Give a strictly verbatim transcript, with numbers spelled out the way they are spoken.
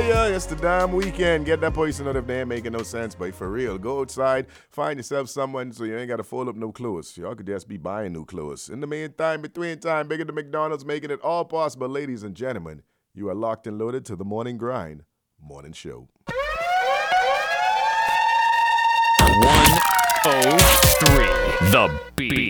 Yeah, it's the damn weekend. Get that person out if they ain't making no sense, but for real, go outside, find yourself someone so you ain't got to fold up no clothes. Y'all could just be buying new clothes. In the meantime, between time, bigger than McDonald's, making it all possible. Ladies and gentlemen, you are locked and loaded to the Morning Grind Morning Show. one oh three The Beat.